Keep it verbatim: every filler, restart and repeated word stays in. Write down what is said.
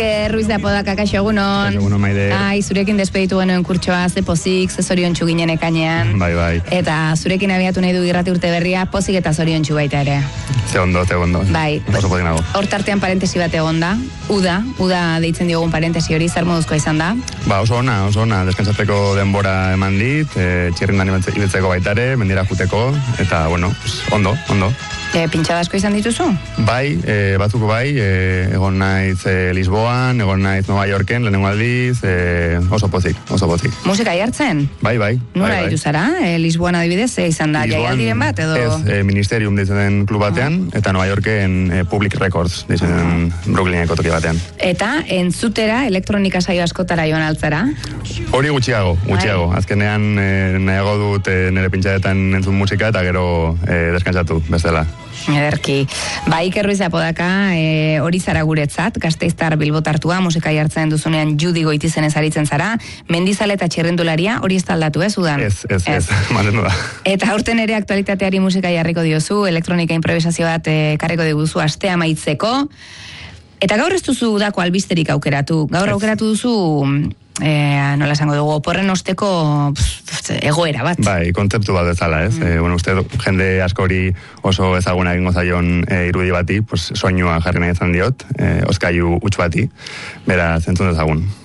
Ruiz de Apodaca, kaixo egunon. Kaixo egunon, Maide. Ai, zurekin despeditu genuen kurtsoa, ze pozik, ze zoriontsu ginen ekainean. Bai, bai. Eta zurekin abiatu nahi du irrati urte berria, pozik eta zoriontsu baita ere. Ze ondo, ze ondo. Bai. Oso pozik nago. Hortartean parentesi bat egon da, uda, uda deitzen diogun parentesi hori, zer moduzkoa izan da? Ba, oso ona, oso ona, deskantzatzeko denbora eman dit, e, txirrindan ibiltzeko baitare, mendira juteko, eta, bueno, pues, ondo, ondo. E, pintxada asko izan dituzu? Bai, e, batzuko bai, e, egon naiz e, Lisboan, egon naiz Nova Yorken, lehenengo aldiz, e, oso pozik, oso pozik. Musika jartzen? Bai, bai. Nola bai, ditu zara? E, Lisboan adibidez, ze izan da, jaialdiren bat, edo? Ez, e, Ministerium deitzen den klub batean, uh-huh. eta Nova Yorken e, Public Records deitzen den uh-huh. Brooklyneko toki batean. Eta entzutera, elektronika saio askotara joan altzara? Hori gutxiago, gutxiago. Ai. Azkenean e, nahiago dut e, nire pintxadetan entzun musika eta gero e, deskantzatu, bestela. Ederki. Ba, Iker Ruiz de Apodaca, e, hori zara guretzat, Gasteiztar Bilbotartua, musika jartzen duzunean Judi Goitizenez aritzen zara, mendizale eta txirrindularia, hori ez taldatu, ez, udan? Ez, ez, ez, mantendu da. Eta aurten ere aktualitateari musika jarriko diozu, elektronika improvisazio bat e, karriko diguzu astea maitzeko, eta gaur ez duzu dako albisterik aukeratu, gaur aukeratu duzu... E, nola esango dugu, oporren osteko pff, egoera bat. Bai, kontzeptu bat bezala, ez? Mm. E, bueno, uste jende askori oso ezaguna egingo zaion e, irudi bati, pues, soinua jarri nahi izan diot, e, oskailu huts bati, beraz entzun dezagun.